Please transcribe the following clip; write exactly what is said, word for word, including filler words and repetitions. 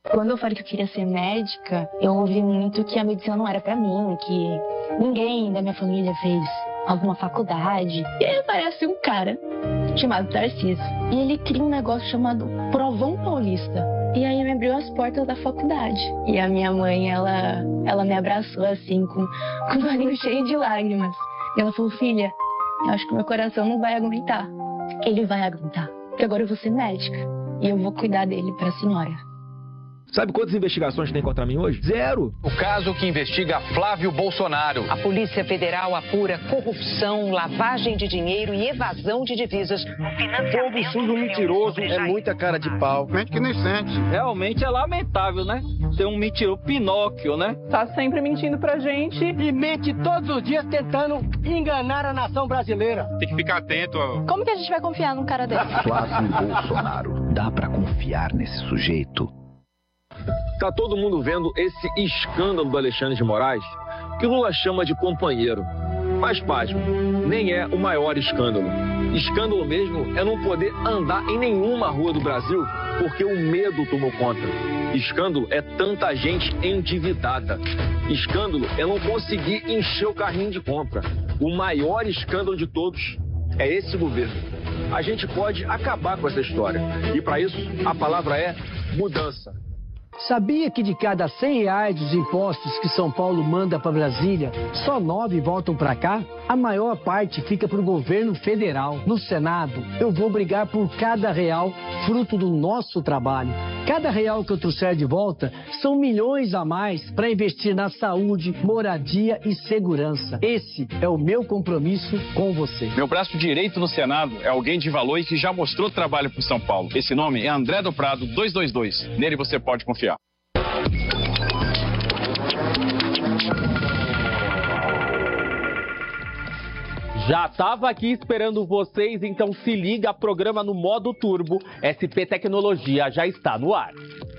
Quando eu falei que eu queria ser médica, eu ouvi muito que a medicina não era pra mim, que ninguém da minha família fez alguma faculdade. E aí aparece um cara chamado Tarcísio. E ele cria um negócio chamado Provão Paulista. E aí me abriu as portas da faculdade. E a minha mãe, ela, ela me abraçou assim, com, com o olhinho cheio de lágrimas. E ela falou, filha, eu acho que meu coração não vai aguentar. Ele vai aguentar. Porque agora eu vou ser médica. E eu vou cuidar dele pra senhora. Sabe quantas investigações tem contra mim hoje? Zero. O caso que investiga Flávio Bolsonaro. A Polícia Federal apura corrupção, lavagem de dinheiro e evasão de divisas. Povo sujo mentiroso é muita cara de pau. Mente que nem sente. Realmente é lamentável, né? Ser um mentiroso, Pinóquio, né? Tá sempre mentindo pra gente. E mente todos os dias tentando enganar a nação brasileira. Tem que ficar atento. Ó. Como que a gente vai confiar num cara desse? Flávio Bolsonaro. Dá pra confiar nesse sujeito? Tá todo mundo vendo esse escândalo do Alexandre de Moraes, que Lula chama de companheiro. Mas, pasmo, nem é o maior escândalo. Escândalo mesmo é não poder andar em nenhuma rua do Brasil porque o medo tomou conta. Escândalo é tanta gente endividada. Escândalo é não conseguir encher o carrinho de compra. O maior escândalo de todos é esse governo. A gente pode acabar com essa história. E para isso, a palavra é mudança. Sabia que de cada cem reais dos impostos que São Paulo manda para Brasília, só nove voltam para cá? A maior parte fica para o governo federal. No Senado, eu vou brigar por cada real, fruto do nosso trabalho. Cada real que eu trouxer de volta são milhões a mais para investir na saúde, moradia e segurança. Esse é o meu compromisso com você. Meu braço direito no Senado é alguém de valor e que já mostrou trabalho para São Paulo. Esse nome é André do Prado duzentos e vinte e dois. Nele você pode confiar. Já estava aqui esperando vocês, então se liga, programa no modo turbo. S P Tecnologia já está no ar.